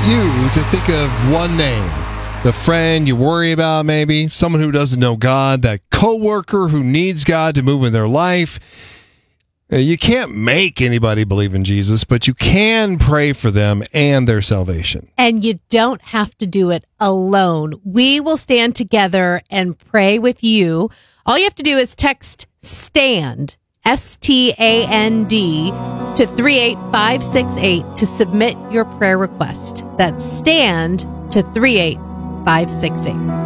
you to think of one name. The friend you worry about, maybe. Someone who doesn't know God. That coworker who needs God to move in their life. You can't make anybody believe in Jesus, but you can pray for them and their salvation. And you don't have to do it alone. We will stand together and pray with you. All you have to do is text STAND, S-T-A-N-D, to 38568 to submit your prayer request. That's STAND to 38568.